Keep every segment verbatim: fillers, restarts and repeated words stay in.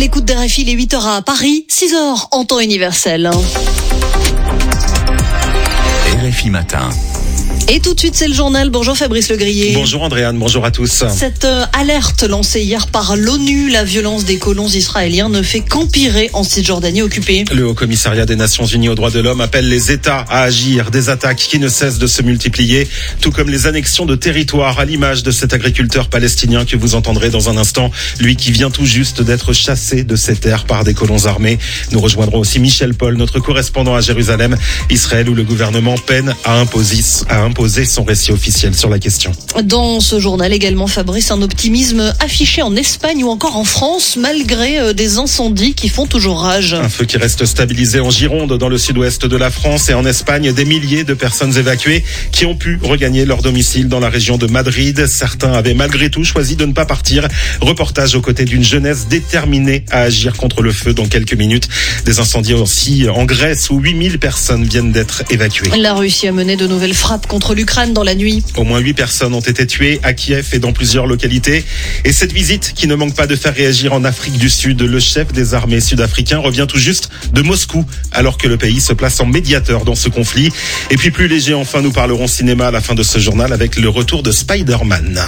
l'écoute de R F I, les huit heures à Paris, six heures en temps universel. R F I Matin. Et tout de suite, c'est le journal. Bonjour Fabrice Legrier. Bonjour Andréane, bonjour à tous. Cette euh, alerte lancée hier par l'ONU, la violence des colons israéliens ne fait qu'empirer en Cisjordanie occupée. Le Haut-Commissariat des Nations Unies aux droits de l'homme appelle les États à agir. Des attaques qui ne cessent de se multiplier, tout comme les annexions de territoires, à l'image de cet agriculteur palestinien que vous entendrez dans un instant. Lui qui vient tout juste d'être chassé de ses terres par des colons armés. Nous rejoindrons aussi Michel Paul, notre correspondant à Jérusalem, Israël, où le gouvernement peine à imposer, à imposer poser son récit officiel sur la question. Dans ce journal également, Fabrice, un optimisme affiché en Espagne ou encore en France, malgré des incendies qui font toujours rage. Un feu qui reste stabilisé en Gironde, dans le sud-ouest de la France, et en Espagne, des milliers de personnes évacuées qui ont pu regagner leur domicile dans la région de Madrid. Certains avaient malgré tout choisi de ne pas partir. Reportage aux côtés d'une jeunesse déterminée à agir contre le feu dans quelques minutes. Des incendies aussi en Grèce, où huit mille personnes viennent d'être évacuées. La Russie a mené de nouvelles frappes contre l'Ukraine dans la nuit. Au moins huit personnes ont été tuées à Kiev et dans plusieurs localités. Et cette visite qui ne manque pas de faire réagir en Afrique du Sud. Le chef des armées sud-africains revient tout juste de Moscou, alors que le pays se place en médiateur dans ce conflit. Et puis plus léger, enfin, nous parlerons cinéma à la fin de ce journal avec le retour de Spider-Man.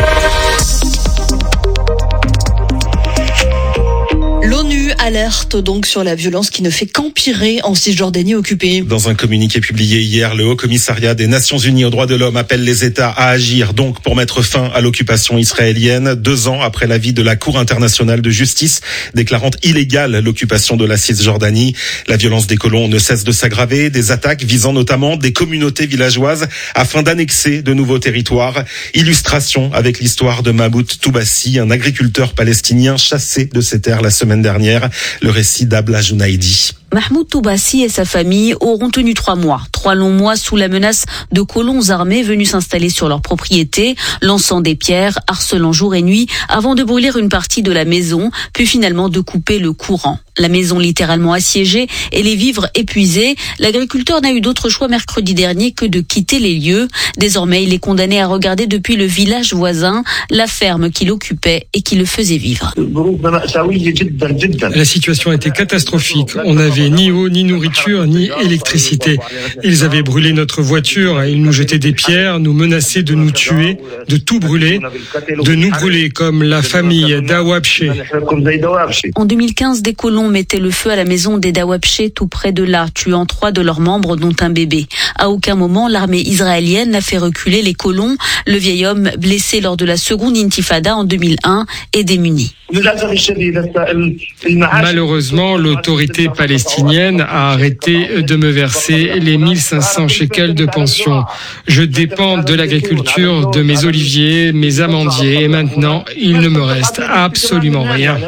L'ONU alerte donc sur la violence qui ne fait qu'empirer en Cisjordanie occupée. Dans un communiqué publié hier, le Haut-Commissariat des Nations Unies aux droits de l'homme appelle les États à agir donc pour mettre fin à l'occupation israélienne, deux ans après l'avis de la Cour internationale de justice déclarant illégale l'occupation de la Cisjordanie. La violence des colons ne cesse de s'aggraver, des attaques visant notamment des communautés villageoises afin d'annexer de nouveaux territoires. Illustration avec l'histoire de Mahmoud Toubassi, un agriculteur palestinien chassé de ses terres la semaine dernière. Le récit d'Abla Jounaidi. Mahmoud Toubassi et sa famille auront tenu trois mois. Trois longs mois sous la menace de colons armés venus s'installer sur leur propriété, lançant des pierres, harcelant jour et nuit, avant de brûler une partie de la maison, puis finalement de couper le courant. La maison littéralement assiégée et les vivres épuisés, l'agriculteur n'a eu d'autre choix mercredi dernier que de quitter les lieux. Désormais, il est condamné à regarder depuis le village voisin la ferme qu'il occupait et qui le faisait vivre. La situation était catastrophique. On n'avait ni eau, ni nourriture, ni électricité. Ils avaient brûlé notre voiture, ils nous jetaient des pierres, nous menaçaient de nous tuer, de tout brûler, de nous brûler comme la famille Dawabche. En deux mille quinze, des colons mettaient le feu à la maison des Dawabche tout près de là, tuant trois de leurs membres, dont un bébé. À aucun moment, l'armée israélienne n'a fait reculer les colons. Le vieil homme, blessé lors de la seconde intifada en deux mille un, est démuni. Malheureusement, l'autorité palestinienne a arrêté de me verser les mille cinq cents shekels de pension. Je dépends de l'agriculture, de mes oliviers, mes amandiers, et maintenant, il ne me reste absolument rien.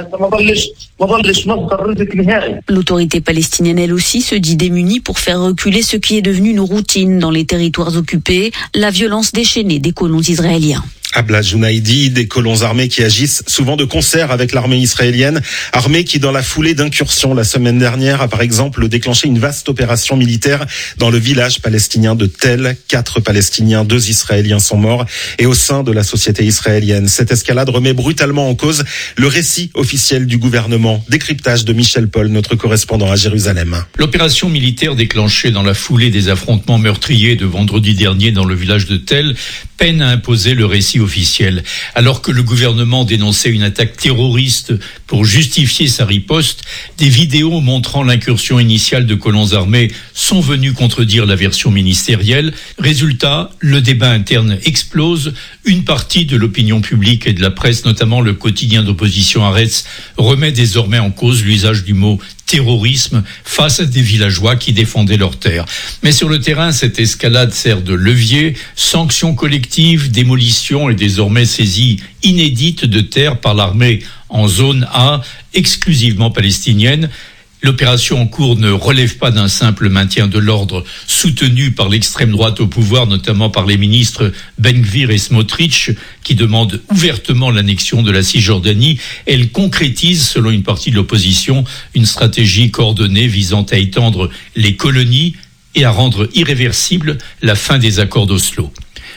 L'autorité palestinienne, elle aussi, se dit démunie pour faire reculer ce qui est devenu une routine dans les territoires occupés, la violence déchaînée des colons israéliens. Abla Jounaidi, des colons armés qui agissent souvent de concert avec l'armée israélienne, armée qui, dans la foulée d'incursions la semaine dernière, a par exemple déclenché une vaste opération militaire dans le village palestinien de Tel. Quatre Palestiniens, deux Israéliens sont morts, et au sein de la société israélienne. Cette escalade remet brutalement en cause le récit officiel du gouvernement. Décryptage de Michel Paul, notre correspondant à Jérusalem. L'opération militaire déclenchée dans la foulée des affrontements meurtriers de vendredi dernier dans le village de Tel peine à imposer le récit officiel. Alors que le gouvernement dénonçait une attaque terroriste pour justifier sa riposte, des vidéos montrant l'incursion initiale de colons armés sont venues contredire la version ministérielle. Résultat, le débat interne explose. Une partie de l'opinion publique et de la presse, notamment le quotidien d'opposition Haaretz, remet désormais en cause l'usage du mot terrorisme face à des villageois qui défendaient leurs terres. Mais sur le terrain, cette escalade sert de levier. Sanctions collectives, démolitions et désormais saisies inédites de terres par l'armée en zone A, exclusivement palestinienne. L'opération en cours ne relève pas d'un simple maintien de l'ordre soutenu par l'extrême droite au pouvoir, notamment par les ministres Ben Gvir et Smotrich, qui demandent ouvertement l'annexion de la Cisjordanie. Elle concrétise, selon une partie de l'opposition, une stratégie coordonnée visant à étendre les colonies et à rendre irréversible la fin des accords d'Oslo.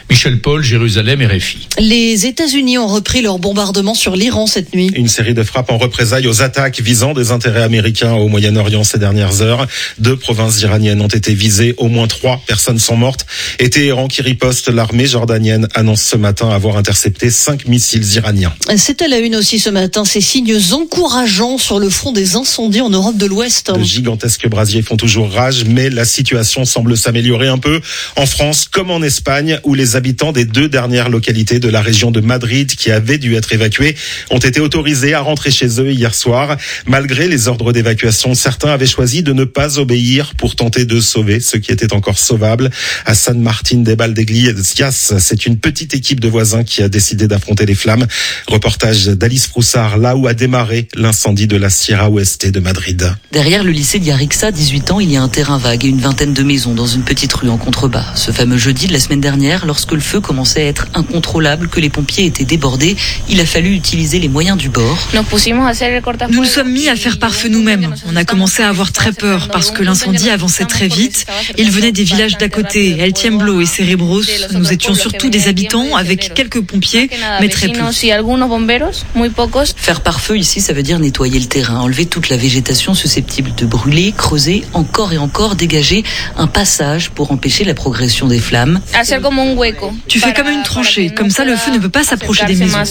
Michel Paul, Jérusalem, R F I. Les États-Unis ont repris leur bombardement sur l'Iran cette nuit. Une série de frappes en représailles aux attaques visant des intérêts américains au Moyen-Orient ces dernières heures. Deux provinces iraniennes ont été visées, au moins trois personnes sont mortes. Et Téhéran qui riposte, l'armée jordanienne annonce ce matin avoir intercepté cinq missiles iraniens. C'est à la une aussi ce matin, ces signes encourageants sur le front des incendies en Europe de l'Ouest. De gigantesques brasiers font toujours rage, mais la situation semble s'améliorer un peu en France comme en Espagne, où les habitants des deux dernières localités de la région de Madrid qui avaient dû être évacués ont été autorisés à rentrer chez eux hier soir. Malgré les ordres d'évacuation, certains avaient choisi de ne pas obéir pour tenter de sauver ce qui était encore sauvable. À San Martín de Valdeiglesias, c'est une petite équipe de voisins qui a décidé d'affronter les flammes. Reportage d'Alice Froussard, là où a démarré l'incendie de la Sierra Oeste de Madrid. Derrière le lycée d'Yarixa, dix-huit ans, il y a un terrain vague et une vingtaine de maisons dans une petite rue en contrebas. Ce fameux jeudi de la semaine dernière, lorsque le feu commençait à être incontrôlable, que les pompiers étaient débordés, il a fallu utiliser les moyens du bord. Nous nous sommes mis à faire pare-feu nous-mêmes. On a commencé à avoir très peur parce que l'incendie avançait très vite. Il venait des villages d'à côté, El Tiemblo et Cerebros. Nous étions surtout des habitants avec quelques pompiers, mais très peu. Faire pare-feu ici, ça veut dire nettoyer le terrain, enlever toute la végétation susceptible de brûler, creuser encore et encore, dégager un passage pour empêcher la progression des flammes. Tu fais comme une tranchée, comme ça le feu ne peut pas s'approcher des maisons.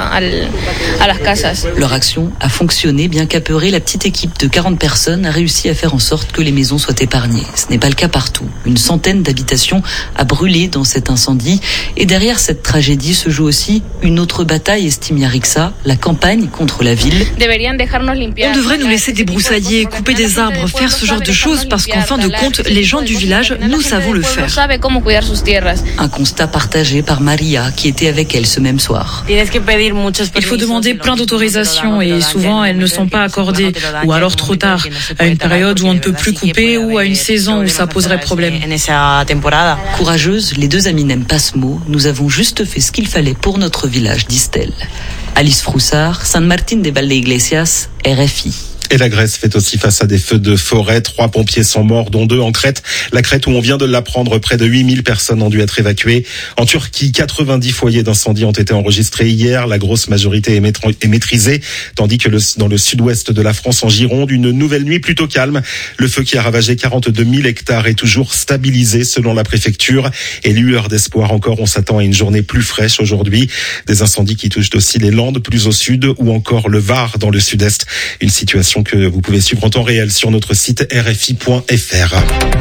Leur action a fonctionné, bien qu'apeurée, la petite équipe de quarante personnes a réussi à faire en sorte que les maisons soient épargnées. Ce n'est pas le cas partout. Une centaine d'habitations a brûlé dans cet incendie. Et derrière cette tragédie se joue aussi une autre bataille, estime Yarixa, la campagne contre la ville. On devrait nous laisser débroussailler, couper des arbres, faire ce genre de choses parce qu'en fin de compte, les gens du village, nous savons le faire. Un constat partagé par Maria, qui était avec elle ce même soir. Il faut demander plein d'autorisations et souvent elles ne sont pas accordées, ou alors trop tard, à une période où on ne peut plus couper ou à une saison où ça poserait problème. Courageuses, les deux amies n'aiment pas ce mot. Nous avons juste fait ce qu'il fallait pour notre village, disent-elles. Alice Froussard, San Martín de Valdeiglesias, R F I. Et la Grèce fait aussi face à des feux de forêt. Trois pompiers sont morts, dont deux en Crète. La Crète où on vient de l'apprendre, près de huit mille personnes ont dû être évacuées. En Turquie, quatre-vingt-dix foyers d'incendie ont été enregistrés hier. La grosse majorité est maîtrisée, tandis que le, dans le sud-ouest de la France, en Gironde, une nouvelle nuit plutôt calme. Le feu qui a ravagé quarante-deux mille hectares est toujours stabilisé selon la préfecture. Et lueur d'espoir encore, on s'attend à une journée plus fraîche aujourd'hui. Des incendies qui touchent aussi les Landes plus au sud ou encore le Var dans le sud-est. Une situation que vous pouvez suivre en temps réel sur notre site r f i point f r.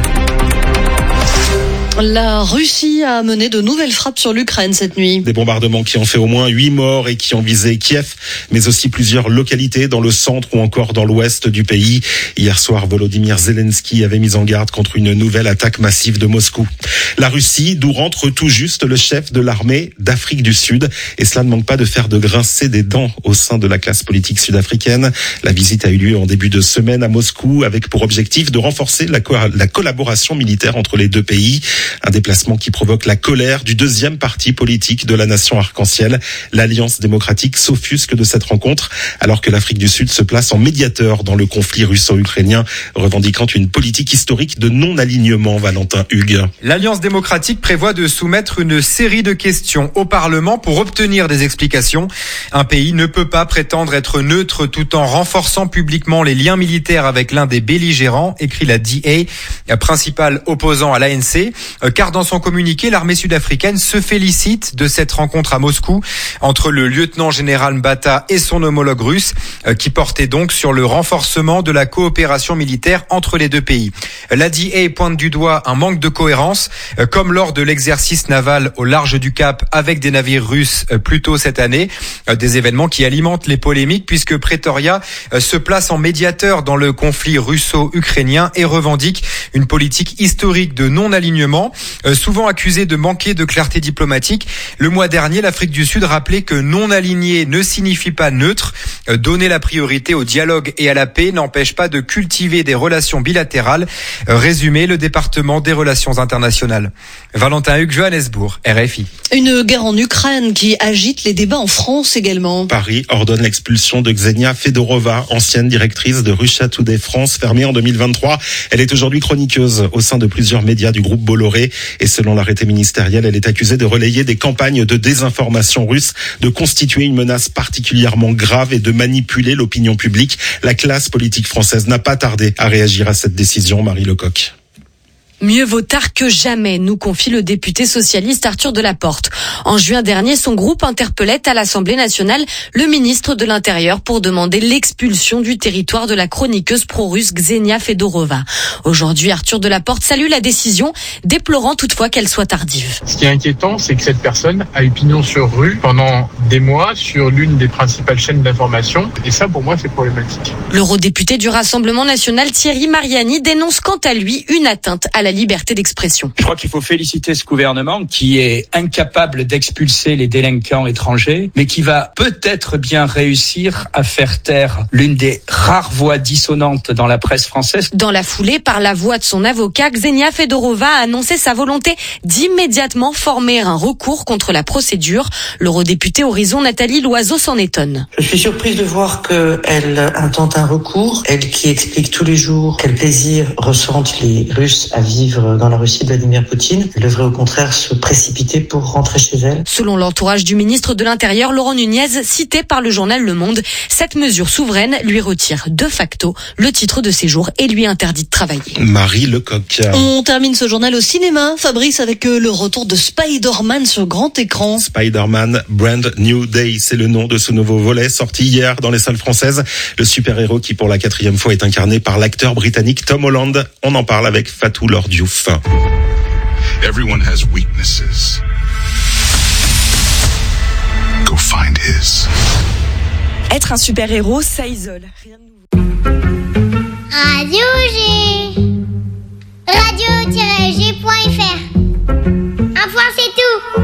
La Russie a mené de nouvelles frappes sur l'Ukraine cette nuit. Des bombardements qui ont fait au moins huit morts et qui ont visé Kiev, mais aussi plusieurs localités dans le centre ou encore dans l'ouest du pays. Hier soir, Volodymyr Zelensky avait mis en garde contre une nouvelle attaque massive de Moscou. La Russie, d'où rentre tout juste le chef de l'armée d'Afrique du Sud. Et cela ne manque pas de faire de grincer des dents au sein de la classe politique sud-africaine. La visite a eu lieu en début de semaine à Moscou avec pour objectif de renforcer la, co- la collaboration militaire entre les deux pays. Un déplacement qui provoque la colère du deuxième parti politique de la nation arc-en-ciel. L'Alliance démocratique s'offusque de cette rencontre alors que l'Afrique du Sud se place en médiateur dans le conflit russo-ukrainien, revendiquant une politique historique de non-alignement. Valentin Hugues. L'Alliance démocratique prévoit de soumettre une série de questions au Parlement pour obtenir des explications. Un pays ne peut pas prétendre être neutre tout en renforçant publiquement les liens militaires avec l'un des belligérants, écrit la D A, principal opposant à l'A N C. Car dans son communiqué, l'armée sud-africaine se félicite de cette rencontre à Moscou entre le lieutenant général Mbata et son homologue russe, qui portait donc sur le renforcement de la coopération militaire entre les deux pays. La D A pointe du doigt un manque de cohérence, comme lors de l'exercice naval au large du Cap avec des navires russes plus tôt cette année, des événements qui alimentent les polémiques puisque Pretoria se place en médiateur dans le conflit russo-ukrainien et revendique une politique historique de non-alignement. Euh, souvent accusé de manquer de clarté diplomatique. Le mois dernier, l'Afrique du Sud rappelait que non aligné ne signifie pas neutre. Euh, donner la priorité au dialogue et à la paix n'empêche pas de cultiver des relations bilatérales. Euh, résumé, le département des relations internationales. Valentin Hugues, Johannesburg, R F I. Une guerre en Ukraine qui agite les débats en France également. Paris ordonne l'expulsion de Ksenia Fedorova, ancienne directrice de Russia Today France, fermée en deux mille vingt-trois. Elle est aujourd'hui chroniqueuse au sein de plusieurs médias du groupe Bolloré. ignorée. Et selon l'arrêté ministériel, elle est accusée de relayer des campagnes de désinformation russe, de constituer une menace particulièrement grave et de manipuler l'opinion publique. La classe politique française n'a pas tardé à réagir à cette décision. Marie Lecoq. Mieux vaut tard que jamais, nous confie le député socialiste Arthur Delaporte. En juin dernier, son groupe interpellait à l'Assemblée nationale le ministre de l'Intérieur pour demander l'expulsion du territoire de la chroniqueuse pro-russe Ksenia Fedorova. Aujourd'hui, Arthur Delaporte salue la décision, déplorant toutefois qu'elle soit tardive. Ce qui est inquiétant, c'est que cette personne a eu pignon sur rue pendant des mois sur l'une des principales chaînes d'information. Et ça, pour moi, c'est problématique. L'eurodéputé du Rassemblement national Thierry Mariani dénonce quant à lui une atteinte à la liberté d'expression. Je crois qu'il faut féliciter ce gouvernement qui est incapable d'expulser les délinquants étrangers, mais qui va peut-être bien réussir à faire taire l'une des rares voix dissonantes dans la presse française. Dans la foulée, par la voix de son avocat, Ksenia Fedorova a annoncé sa volonté d'immédiatement former un recours contre la procédure. L'eurodéputée Horizon Nathalie Loiseau s'en étonne. Je suis surprise de voir qu'elle intente un recours, elle qui explique tous les jours quel plaisir ressentent les Russes à vivre dans la Russie de Vladimir Poutine. Elle devrait au contraire se précipiter pour rentrer chez elle. Selon l'entourage du ministre de l'Intérieur, Laurent Nunez, cité par le journal Le Monde, cette mesure souveraine lui retire de facto le titre de séjour et lui interdit de travailler. Marie Lecoq. On termine ce journal au cinéma, Fabrice, avec le retour de Spider-Man sur grand écran. Spider-Man Brand New Day, c'est le nom de ce nouveau volet sorti hier dans les salles françaises. Le super-héros qui pour la quatrième fois est incarné par l'acteur britannique Tom Holland. On en parle avec Fatou Lord Diouf. Everyone has weaknesses. Go find his. Être un super-héros, ça isole. Rien de nouveau. Radio G. radio G point F R. Un point, c'est tout.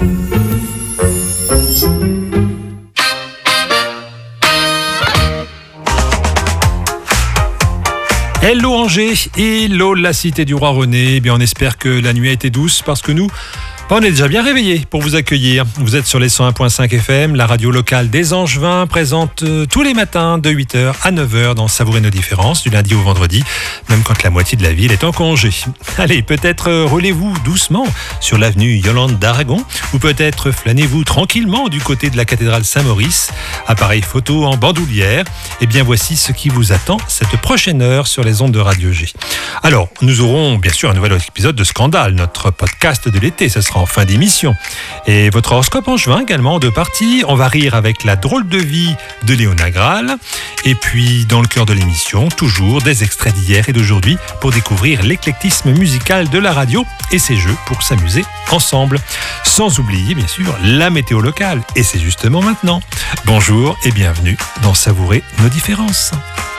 Hello Angers, hello la cité du roi René. Eh bien, on espère que la nuit a été douce parce que nous, on est déjà bien réveillés pour vous accueillir. Vous êtes sur les cent un virgule cinq F M, la radio locale des Angevins, présente tous les matins de huit heures à neuf heures dans Savourer nos différences, du lundi au vendredi, même quand la moitié de la ville est en congé. Allez, peut-être roulez-vous doucement sur l'avenue Yolande d'Aragon, ou peut-être flânez-vous tranquillement du côté de la cathédrale Saint-Maurice, appareil photo en bandoulière. Eh bien, voici ce qui vous attend cette prochaine heure sur les ondes de Radio G. Alors, nous aurons bien sûr un nouvel épisode de Scandale, notre podcast de l'été, ce sera en fin d'émission. Et votre horoscope en juin également en deux parties. On va rire avec la drôle de vie de Léona Graal. Et puis, dans le cœur de l'émission, toujours des extraits d'hier et d'aujourd'hui pour découvrir l'éclectisme musical de la radio et ses jeux pour s'amuser ensemble. Sans oublier, bien sûr, la météo locale. Et c'est justement maintenant. Bonjour et bienvenue dans Savourer nos différences.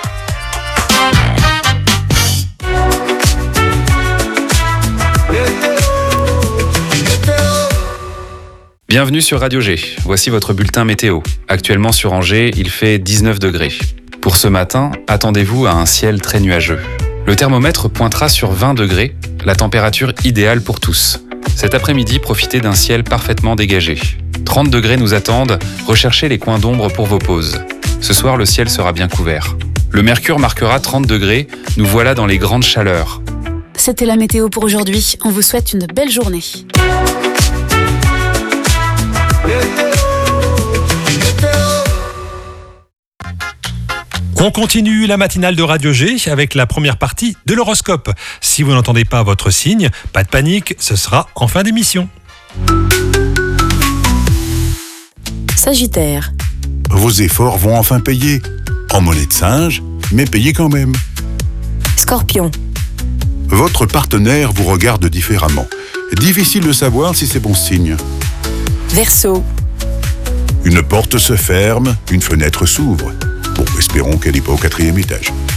Bienvenue sur Radio G. Voici votre bulletin météo. Actuellement sur Angers, il fait dix-neuf degrés. Pour ce matin, attendez-vous à un ciel très nuageux. Le thermomètre pointera sur vingt degrés, la température idéale pour tous. Cet après-midi, profitez d'un ciel parfaitement dégagé. trente degrés nous attendent, recherchez les coins d'ombre pour vos pauses. Ce soir, le ciel sera bien couvert. Le mercure marquera trente degrés, nous voilà dans les grandes chaleurs. C'était la météo pour aujourd'hui. On vous souhaite une belle journée. On continue la matinale de Radio G avec la première partie de l'horoscope. Si vous n'entendez pas votre signe, pas de panique, ce sera en fin d'émission. Sagittaire. Vos efforts vont enfin payer. En monnaie de singe, mais payez quand même. Scorpion. Votre partenaire vous regarde différemment. Difficile de savoir si c'est bon signe. Verseau. Une porte se ferme, une fenêtre s'ouvre. Bon, espérons qu'elle n'est pas au quatrième étage.